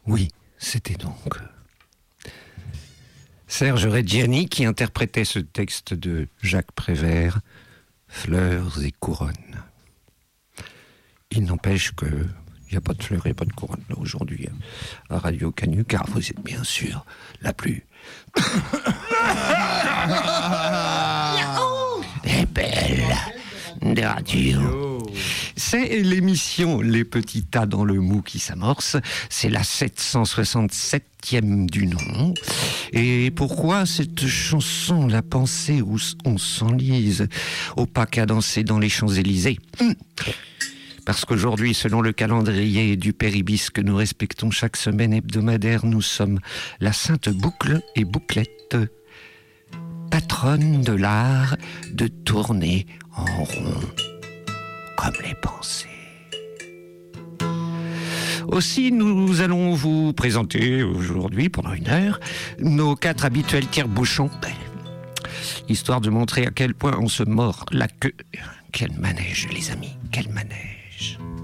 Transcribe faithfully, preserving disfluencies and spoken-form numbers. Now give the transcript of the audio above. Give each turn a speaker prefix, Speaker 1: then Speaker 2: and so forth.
Speaker 1: Oui, c'était donc Serge Reggiani qui interprétait ce texte de Jacques Prévert, Fleurs et couronnes. Il n'empêche que il n'y a pas de fleurs et pas de couronnes là aujourd'hui à Radio Canu, car vous êtes bien sûr la plus et belle de radio. C'est l'émission Les Petits Tas dans le Mou qui s'amorce. C'est la sept cent soixante-septième du nom. Et pourquoi cette chanson, la pensée où on s'enlise, au pas cadencé dans les Champs-Élysées? Parce qu'aujourd'hui, selon le calendrier du Péribis que nous respectons chaque semaine hebdomadaire, nous sommes la Sainte Boucle et Bouclette, patronne de l'art de tourner en rond, comme les pensées. Aussi, nous allons vous présenter aujourd'hui, pendant une heure, nos quatre habituels tire-bouchons, histoire de montrer à quel point on se mord la queue. Quel manège, les amis, quel manège.